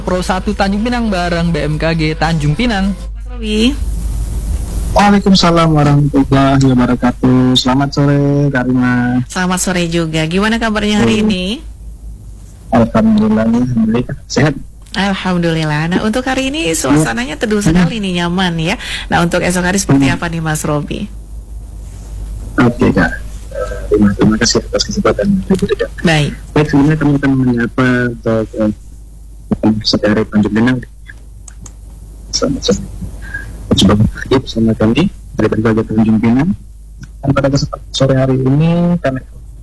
Pro 1 Tanjung Pinang bareng BMKG Tanjung Pinang. Mas Robi. Waalaikumsalam warahmatullahi wabarakatuh. Selamat sore Karina. Selamat sore juga. Gimana kabarnya hari ini? Alhamdulillah, sehat. Alhamdulillah. Nah, untuk hari ini suasananya teduh sekali nih, nyaman ya. Nah, untuk esok hari seperti apa nih Mas Robi? Oke Kak. Terima kasih atas kesempatan. Baik. Baik, sebelumnya kami akan menyapa untuk saudara Tanjung Pinang. Selamat sore. Sebagai lagi bersama kami dari BMKG Tanjung Pinang. Dan pada kesempatan sore hari ini kami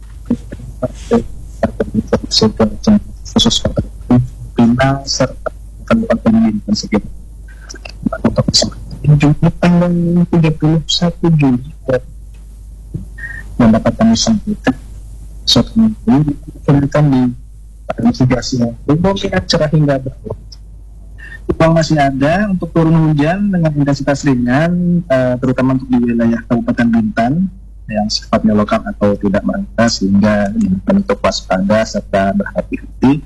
khusus Kota Pinang serta Kabupaten Bintan sekitar untuk Juni tanggal 31 Juli mendapat kami sampaikan suatu minggu diperlukan di investigasi yang dominan cerah hingga berawan. Peluang masih ada untuk turun hujan dengan intensitas ringan, terutama untuk di wilayah Kabupaten Bintan yang sifatnya lokal atau tidak merata, sehingga untuk waspada serta berhati-hati.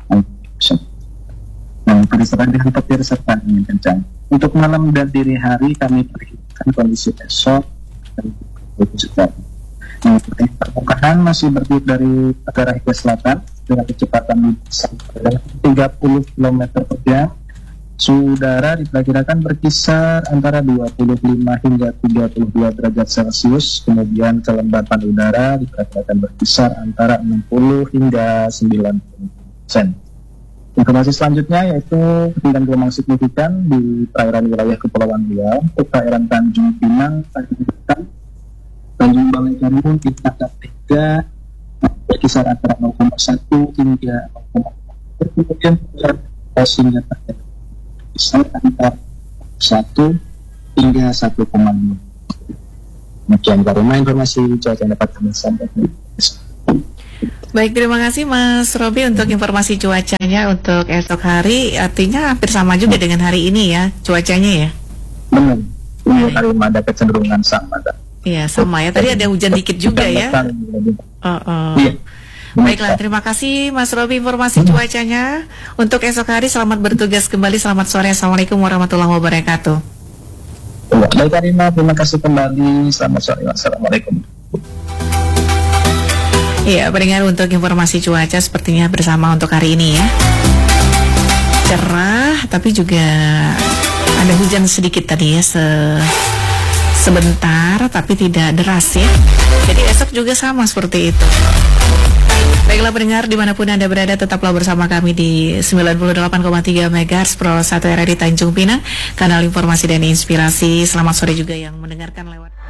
Dan peristiwa dengan petir serta angin kencang. Untuk malam dan dini hari kami perhitungkan kondisi esok dan sekitar. Permukaan masih bertiup dari tenggara hingga selatan dengan kecepatan sampai 30 km per jam. Suhu udara diperkirakan berkisar antara 25 hingga 32 derajat Celcius. Kemudian kelembapan udara diperkirakan berkisar antara 60 hingga 90%. Informasi selanjutnya yaitu ketinggian gelombang signifikan di perairan wilayah Kepulauan Riau untuk perairan Tanjung Pinang, Tanjung Pinang, Tanjung Balai Karimun, tingkat 3 berkisar antara 0,1 hingga 0,4. Kemudian hingga besar antara 1 hingga 1,2. Demikian Karina informasi cuaca yang dapat kami sampaikan. Baik, terima kasih Mas Robi untuk informasi cuacanya untuk esok hari. Artinya hampir sama juga dengan hari ini ya cuacanya ya. Benar. Ini hari ada kecenderungan sama. Iya sama ya. Tadi ada hujan dikit juga ya. Iya. Baiklah, terima kasih Mas Robi informasi cuacanya. Untuk esok hari selamat bertugas kembali. Selamat sore. Assalamualaikum warahmatullahi wabarakatuh. Baik Karina, terima kasih kembali. Selamat sore. Assalamualaikum. Iya, pendengar, untuk informasi cuaca sepertinya bersama untuk hari ini ya. Cerah, tapi juga ada hujan sedikit tadi ya, sebentar, tapi tidak deras ya. Jadi esok juga sama seperti itu. Baiklah pendengar, dimanapun Anda berada, tetaplah bersama kami di 98,3 MHz Pro 1 RRI Tanjung Pinang, kanal informasi dan inspirasi. Selamat sore juga yang mendengarkan lewat